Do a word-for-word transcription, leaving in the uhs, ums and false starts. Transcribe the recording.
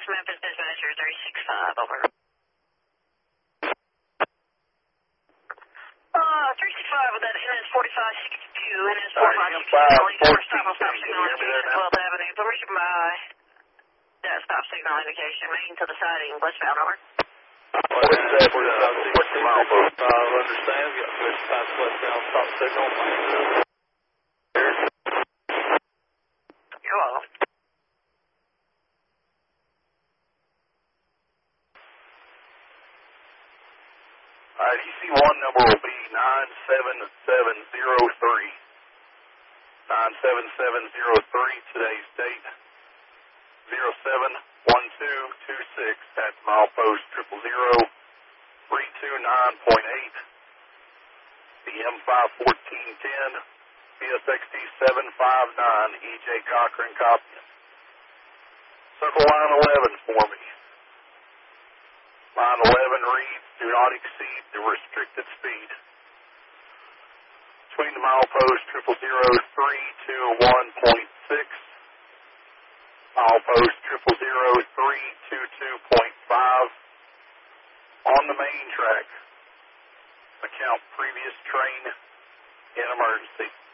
Dallas Memphis Dispatcher three six five, over. Uh, three six five with that N S forty-five sixty-two, N S forty-five sixty-two, only first stop on stop signal indication, twelfth Avenue, permission by that stop signal indication, main to the siding, westbound, over. What's that? What's the mile post? I understand. We got switch past westbound stop signal. You're welcome. All right, E C one number will be nine seven seven zero three. nine seven seven zero three, today's date, zero seven one two two six, that's milepost triple zero three two nine point eight. The M five fourteen ten, P S X T seven five nine, E J Cochran copying. Circle line eleven for me. Line eleven reads, do not exceed the restricted speed. Between the milepost triple zero three two one point six, milepost triple zero three two two point five. On the main track, account previous train in emergency.